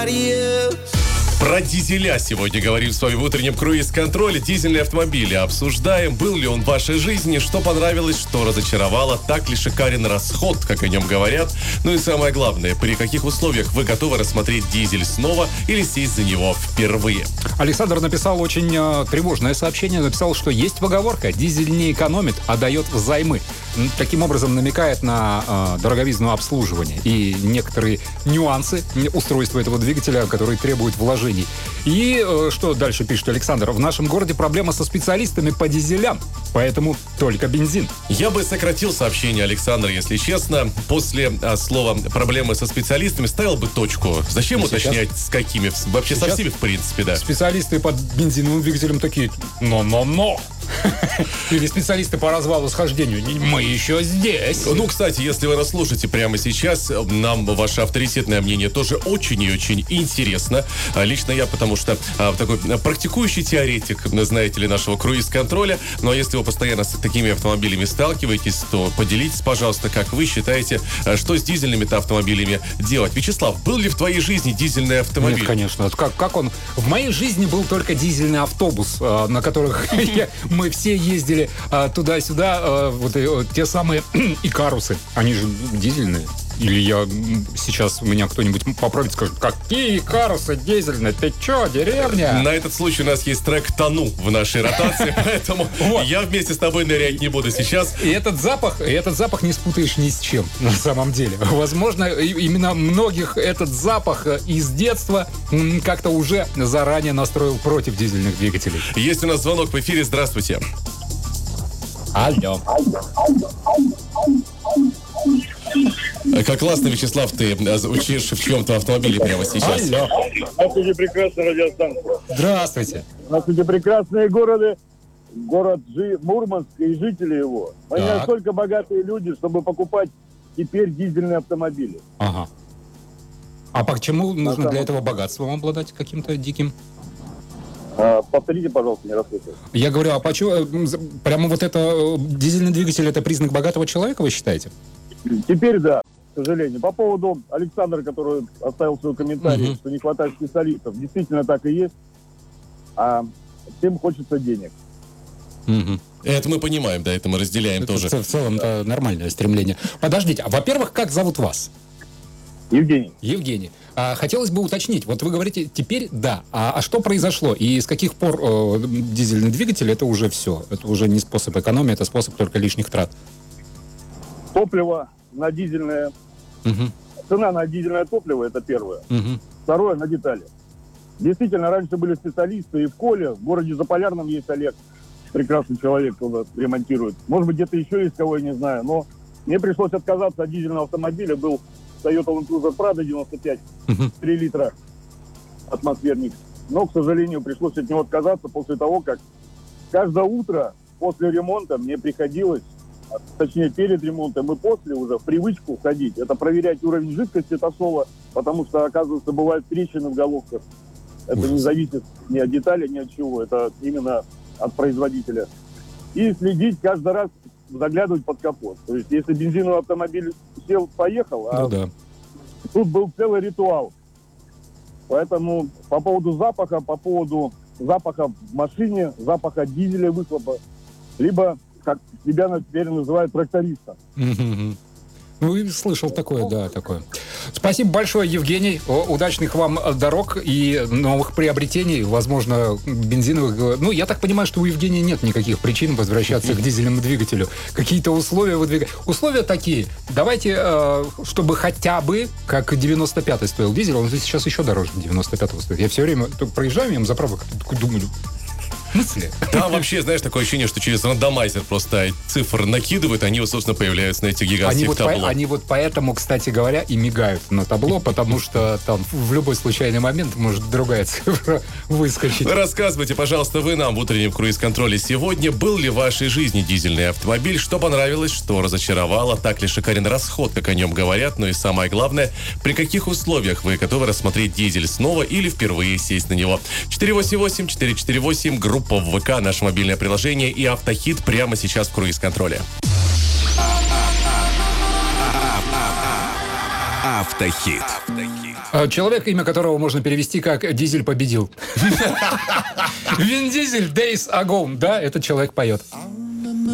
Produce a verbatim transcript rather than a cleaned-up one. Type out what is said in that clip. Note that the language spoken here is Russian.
Про дизеля сегодня говорим с вами в утреннем круиз-контроле. Дизельные автомобили обсуждаем. Был ли он в вашей жизни? Что понравилось, что разочаровало? Так ли шикарен расход, как о нем говорят? Ну и самое главное, при каких условиях вы готовы рассмотреть дизель снова или сесть за него впервые? Александр написал очень э, тревожное сообщение. Написал, что есть поговорка: дизель не экономит, а дает взаймы. Таким образом намекает на э, дороговизну обслуживания и некоторые нюансы устройства этого двигателя, которые требуют вложений. И э, что дальше пишет Александр? В нашем городе проблема со специалистами по дизелям, поэтому только бензин. Я бы сократил сообщение Александра, если честно. После а, слова «проблемы со специалистами» ставил бы точку. Зачем И уточнять, сейчас? с какими? Вообще Сейчас со всеми, в принципе, да. Специалисты по бензиновым двигателям такие: но-но-но. Или специалисты по развалу схождению: мы еще здесь. Ну, кстати, если вы нас слушаете прямо сейчас, нам ваше авторитетное мнение тоже очень и очень интересно. А, Лично я, потому что а, такой практикующий теоретик, знаете ли, нашего круиз-контроля. Ну, а если вы постоянно с такими автомобилями сталкиваетесь, то поделитесь, пожалуйста, как вы считаете, что с дизельными-то автомобилями делать. Вячеслав, был ли в твоей жизни дизельный автомобиль? Нет, конечно. Как, как он? В моей жизни был только дизельный автобус, э, на которых мы все ездили э, туда-сюда. э, Вот э, те самые икарусы. Они же дизельные. Или я сейчас меня кто-нибудь поправит, скажет: какие икарусы дизельные? Ты чё, деревня? На этот случай у нас есть трек «Тону» в нашей ротации, поэтому я вместе с тобой нырять не буду сейчас. И этот запах, и этот запах не спутаешь ни с чем, на самом деле. Возможно, именно многих этот запах из детства как-то уже заранее настроил против дизельных двигателей. Есть у нас звонок в эфире. Здравствуйте. Алло. Как классно, Вячеслав, ты звучишь в чьем-то автомобиле прямо сейчас. Алло. Здравствуйте, прекрасная радиостанция. Здравствуйте. Здравствуйте, прекрасные города. Город Жи... Мурманск и жители его. Мы не Так. настолько богатые люди, чтобы покупать теперь дизельные автомобили. Ага. А почему нужно самом- для этого богатством обладать каким-то диким? А, повторите, пожалуйста, не расслышал. Я говорю, а почему э, за- прямо вот это э, дизельный двигатель — это признак богатого человека, вы считаете? Теперь да, к сожалению. По поводу Александра, который оставил свой комментарий, Мгм. что не хватает специалистов. Действительно так и есть. А всем хочется денег. Угу. Это мы понимаем, да, это мы разделяем Это тоже. в целом это нормальное стремление. Подождите, а во-первых, как зовут вас? Евгений. Евгений. А, хотелось бы уточнить, вот вы говорите, теперь да. А, а что произошло? И с каких пор э, дизельный двигатель — это уже все? Это уже не способ экономии, это способ только лишних трат. Топливо на дизельное. Угу. Цена на дизельное топливо — это первое. Угу. Второе — на детали. Действительно, раньше были специалисты и в Коле, в городе Заполярном есть Олег, прекрасный человек, который ремонтирует. Может быть, где-то еще есть кого, я не знаю. Но мне пришлось отказаться от дизельного автомобиля. Был Toyota Land Cruiser Prado девяносто пять, Угу. три литра атмосферник. Но, к сожалению, пришлось от него отказаться после того, как каждое утро после ремонта мне приходилось, точнее перед ремонтом и после уже, в привычку ходить. Это проверять уровень жидкости тосола, потому что, оказывается, бывают трещины в головках. Это Ужас. не зависит ни от детали, ни от чего. Это именно от производителя. И следить каждый раз, заглядывать под капот. То есть, если бензиновый автомобиль сел, поехал, а Ну да. тут был целый ритуал. Поэтому по поводу запаха, по поводу запаха в машине, запаха дизеля, выхлопа, либо, как тебя теперь называют, тракториста. Мгм. Ну, и слышал такое, да, такое. Спасибо большое, Евгений. О, удачных вам дорог и новых приобретений, возможно, бензиновых. Ну, я так понимаю, что у Евгения нет никаких причин возвращаться к дизельному двигателю. Какие-то условия выдвигать. Условия такие. Давайте, э, чтобы хотя бы, как девяносто пятый стоил дизель, он сейчас еще дороже девяносто пятого стоит. Я все время только проезжаю мимо заправок, такой думаю, в смысле? Там вообще, знаешь, такое ощущение, что через рандомайзер просто цифры накидывают, они, собственно, появляются на этих Они гигантских вот, табло. по, они вот поэтому, кстати говоря, и мигают на табло, потому что там в любой случайный момент может другая цифра выскочить. Рассказывайте, пожалуйста, вы нам в утреннем круиз-контроле сегодня. Был ли в вашей жизни дизельный автомобиль? Что понравилось, что разочаровало? Так ли шикарен расход, как о нем говорят? Ну и самое главное, при каких условиях вы готовы рассмотреть дизель снова или впервые сесть на него? четыре восемь восемь четыре четыре восемь, группа в ВК, наше мобильное приложение и Автохит прямо сейчас в круиз-контроле. Автохит. Человек, имя которого можно перевести как «Дизель победил». Вин Дизель, Days Ago. Да, этот человек поет.